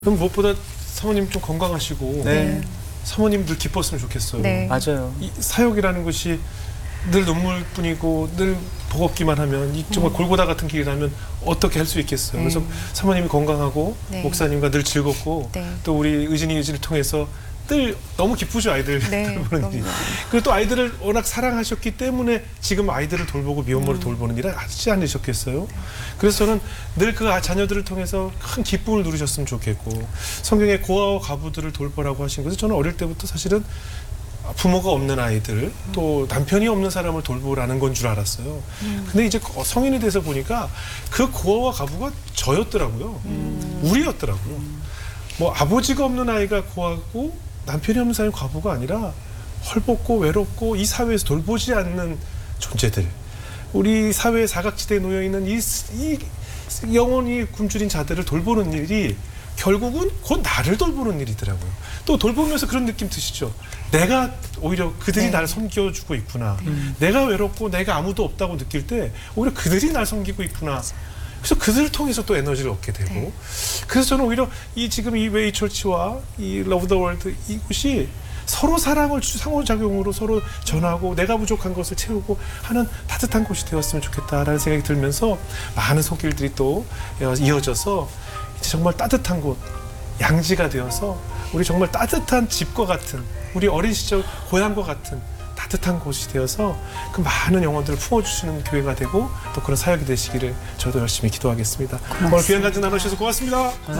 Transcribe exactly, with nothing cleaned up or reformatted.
그럼 무엇보다 사모님 좀 건강하시고 네. 사모님 늘 기뻤으면 좋겠어요. 네. 맞아요. 이 사역이라는 것이 늘 눈물뿐이고 늘 버겁기만 하면 이 정말 음. 골고다 같은 길이라면 어떻게 할 수 있겠어요. 네. 그래서 사모님이 건강하고 네. 목사님과 늘 즐겁고 네. 또 우리 의진이 의진을 통해서 늘 너무 기쁘죠, 아이들 네, 돌보는 일이. 그럼요. 그리고 또 아이들을 워낙 사랑하셨기 때문에 지금 아이들을 돌보고 미혼모를 음. 돌보는 일을 하지 않으셨겠어요. 그래서 저는 늘 그 자녀들을 통해서 큰 기쁨을 누리셨으면 좋겠고, 성경에 고아와 과부들을 돌보라고 하신 것은 저는 어릴 때부터 사실은 부모가 없는 아이들, 또 남편이 없는 사람을 돌보라는 건 줄 알았어요. 음. 근데 이제 성인이 돼서 보니까 그 고아와 과부가 저였더라고요. 음. 우리였더라고요. 뭐 아버지가 없는 아이가 고아고 남편이 없는 사람이 과부가 아니라 헐벗고 외롭고 이 사회에서 돌보지 않는 존재들, 우리 사회의 사각지대에 놓여있는 이, 이 영혼이 굶주린 자들을 돌보는 일이 결국은 곧 나를 돌보는 일이더라고요. 또 돌보면서 그런 느낌 드시죠? 내가 오히려 그들이 네. 나를 섬겨주고 있구나. 음. 내가 외롭고 내가 아무도 없다고 느낄 때 오히려 그들이 날 섬기고 있구나. 그래서 그들을 통해서 또 에너지를 얻게 되고. 네. 그래서 저는 오히려 이 지금 이 웨이 철치와 이 러브 더 월드 이곳이 서로 사랑을 주- 상호작용으로 서로 전하고 내가 부족한 것을 채우고 하는 따뜻한 곳이 되었으면 좋겠다라는 생각이 들면서 많은 손길들이 또 이어져서 이제 정말 따뜻한 곳, 양지가 되어서 우리 정말 따뜻한 집과 같은, 우리 어린 시절 고향과 같은 따뜻한 곳이 되어서 그 많은 영혼들을 품어주시는 교회가 되고 또 그런 사역이 되시기를 저도 열심히 기도하겠습니다. 오늘 귀한 간증 나누셔서 고맙습니다.